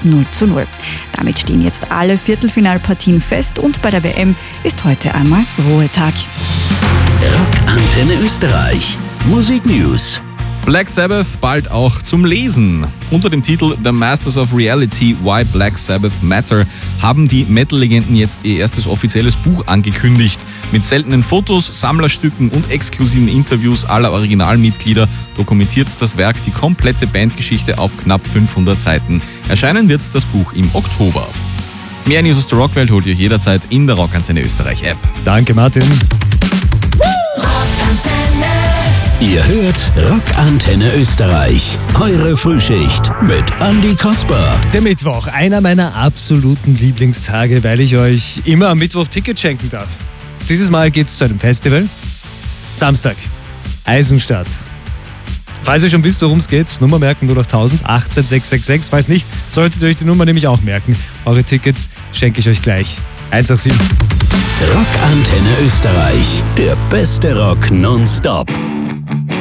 aus 0:0. Damit stehen jetzt alle Viertelfinalpartien fest und bei der WM ist heute einmal Ruhetag. Rockantenne Österreich. Musik News. Black Sabbath bald auch zum Lesen. Unter dem Titel The Masters of Reality, Why Black Sabbath Matter haben die Metal-Legenden jetzt ihr erstes offizielles Buch angekündigt. Mit seltenen Fotos, Sammlerstücken und exklusiven Interviews aller Originalmitglieder dokumentiert das Werk die komplette Bandgeschichte auf knapp 500 Seiten. Erscheinen wird das Buch im Oktober. Mehr News aus der Rockwelt holt ihr jederzeit in der Rockantenne Österreich App. Danke, Martin. Ihr hört Rockantenne Österreich. Eure Frühschicht mit Andi Kasper. Der Mittwoch, einer meiner absoluten Lieblingstage, weil ich euch immer am Mittwoch Tickets schenken darf. Dieses Mal geht's zu einem Festival. Samstag, Eisenstadt. Falls ihr schon wisst, worum es geht, Nummer merken 08000 18 666. Falls nicht, solltet ihr euch die Nummer nämlich auch merken. Eure Tickets schenke ich euch gleich. 187. Rockantenne Österreich. Der beste Rock nonstop.